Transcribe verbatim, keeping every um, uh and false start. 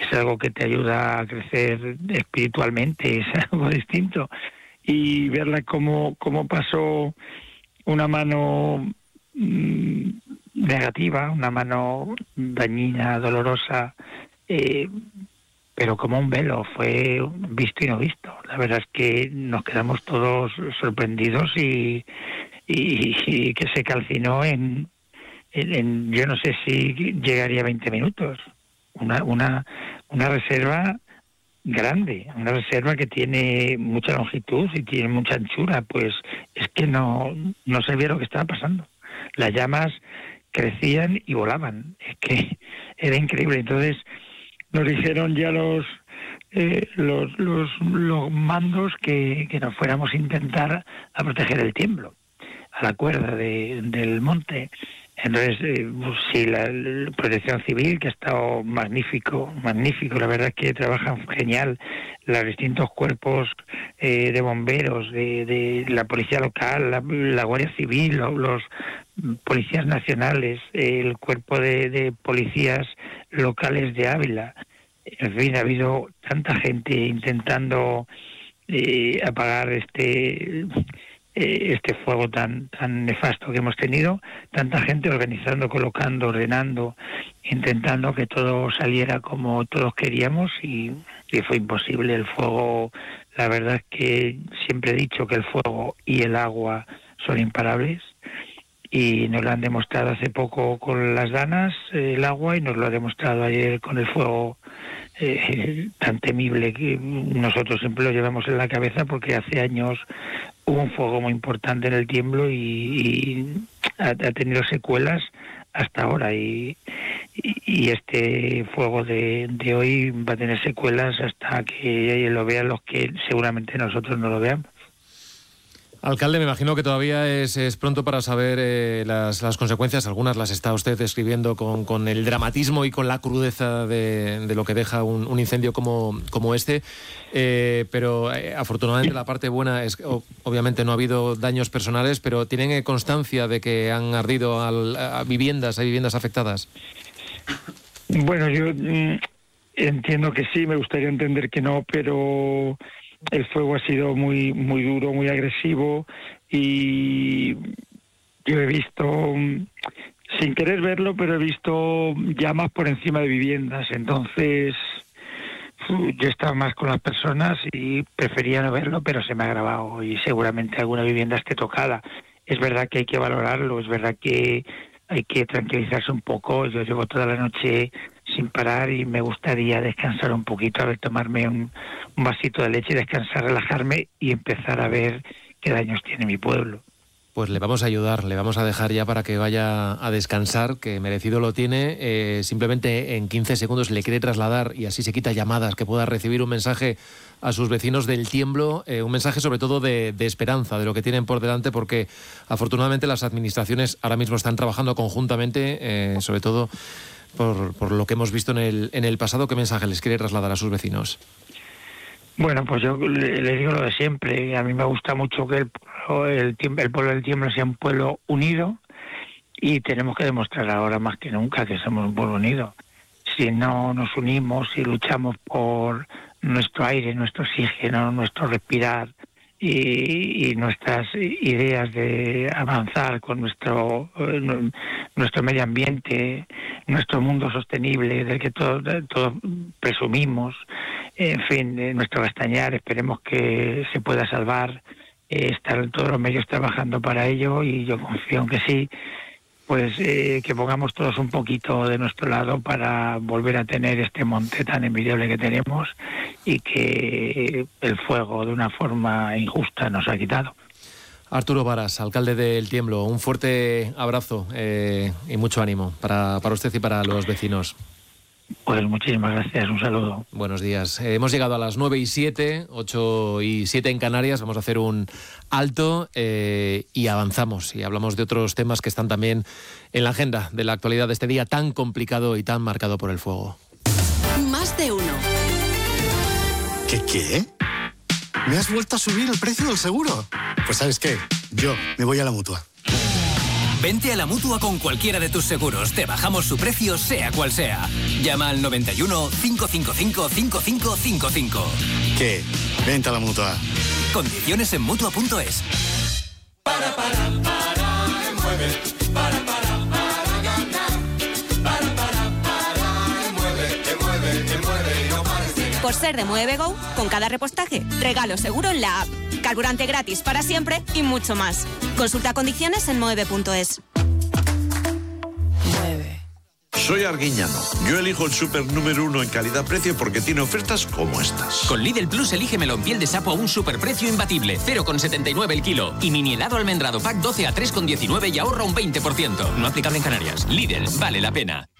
es algo que te ayuda a crecer espiritualmente, es algo distinto. Y verla cómo, cómo pasó una mano mmm, negativa, una mano dañina, dolorosa, eh, pero como un velo, fue visto y no visto. La verdad es que nos quedamos todos sorprendidos y, y, y que se calcinó en, en, en, yo no sé si llegaría a veinte minutos. Una, una, una reserva grande, una reserva que tiene mucha longitud y tiene mucha anchura, pues es que no, no sabía lo que estaba pasando. Las llamas crecían y volaban, es que era increíble. Entonces nos dijeron ya los eh, los, los, los mandos que, que nos fuéramos a intentar a proteger el tiemblo, a la cuerda de, del monte. Entonces, eh, pues sí, la, la protección civil, que ha estado magnífico, magnífico, la verdad es que trabajan genial, los distintos cuerpos eh, de bomberos, de, de la policía local, la, la Guardia Civil, los, los policías nacionales, eh, el cuerpo de, de policías locales de Ávila. En fin, ha habido tanta gente intentando eh, apagar este... este fuego tan tan nefasto que hemos tenido, tanta gente organizando, colocando, ordenando, intentando que todo saliera como todos queríamos y, y fue imposible. El fuego, la verdad es que siempre he dicho que el fuego y el agua son imparables y nos lo han demostrado hace poco con las danas, el agua, y nos lo ha demostrado ayer con el fuego eh, tan temible que nosotros siempre lo llevamos en la cabeza porque hace años hubo un fuego muy importante en el tiemblo y, y ha, ha tenido secuelas hasta ahora y, y, y este fuego de, de hoy va a tener secuelas hasta que lo vean los que seguramente nosotros no lo veamos. Alcalde, me imagino que todavía es, es pronto para saber eh, las, las consecuencias. Algunas las está usted describiendo con, con el dramatismo y con la crudeza de, de lo que deja un, un incendio como, como este. Eh, pero eh, afortunadamente la parte buena es que oh, obviamente no ha habido daños personales, pero ¿tienen eh, constancia de que han ardido al, a viviendas, hay viviendas afectadas? Bueno, yo mm, entiendo que sí, me gustaría entender que no, pero el fuego ha sido muy muy duro, muy agresivo y yo he visto, sin querer verlo, pero he visto llamas por encima de viviendas. Entonces yo estaba más con las personas y prefería no verlo, pero se me ha grabado y seguramente alguna vivienda esté tocada. Es verdad que hay que valorarlo, es verdad que hay que tranquilizarse un poco. Yo llevo toda la noche sin parar y me gustaría descansar un poquito, a ver, tomarme un, un vasito de leche, descansar, relajarme y empezar a ver qué daños tiene mi pueblo. Pues le vamos a ayudar, le vamos a dejar ya para que vaya a descansar, que merecido lo tiene. Eh, simplemente en quince segundos le quiere trasladar, y así se quita llamadas, que pueda recibir un mensaje a sus vecinos del tiemblo, eh, un mensaje sobre todo de, de esperanza, de lo que tienen por delante, porque afortunadamente las administraciones ahora mismo están trabajando conjuntamente, eh, sobre todo por, por lo que hemos visto en el, en el pasado. ¿Qué mensaje les quiere trasladar a sus vecinos? Bueno, pues yo le, le digo lo de siempre. A mí me gusta mucho que el pueblo, el, el pueblo del tiemblo sea un pueblo unido y tenemos que demostrar ahora más que nunca que somos un pueblo unido. Si no nos unimos y luchamos por nuestro aire, nuestro oxígeno, nuestro respirar y, y nuestras ideas de avanzar con nuestro nuestro medio ambiente, nuestro mundo sostenible del que todos todos presumimos, en fin, nuestro Castañar, esperemos que se pueda salvar. Eh, están todos los medios trabajando para ello y yo confío en que sí, pues eh, que pongamos todos un poquito de nuestro lado para volver a tener este monte tan envidiable que tenemos y que el fuego de una forma injusta nos ha quitado. Arturo Varas, alcalde del Tiemblo, un fuerte abrazo eh, y mucho ánimo para, para usted y para los vecinos. Pues muchísimas gracias, un saludo. Buenos días. Eh, hemos llegado a las nueve y siete, ocho y siete en Canarias. Vamos a hacer un alto eh, y avanzamos y hablamos de otros temas que están también en la agenda de la actualidad de este día tan complicado y tan marcado por el fuego. Más de uno. ¿Qué qué? ¿Me has vuelto a subir el precio del seguro? Pues ¿sabes qué? Yo me voy a la Mutua. Vente a la Mutua con cualquiera de tus seguros. Te bajamos su precio, sea cual sea. Llama al noventa y uno, cinco cinco cinco, cinco cinco cinco cinco. ¿Qué? Vente a la Mutua. Condiciones en Mutua punto es. Para, para, para, mueve. Para, para, para ganar. Para, para, para, mueve, te mueve, te mueve y no pares de ganar. Por ser de Mueve Go, con cada repostaje, regalo seguro en la app. Carburante gratis para siempre y mucho más. Consulta condiciones en mueve punto es. Soy Arguiñano. Yo elijo el súper número uno en calidad-precio porque tiene ofertas como estas. Con Lidl Plus elige melón piel de sapo a un superprecio imbatible, cero coma setenta y nueve el kilo. Y mini helado almendrado pack doce a tres coma diecinueve y ahorra un veinte por ciento. No aplicable en Canarias. Lidl, vale la pena.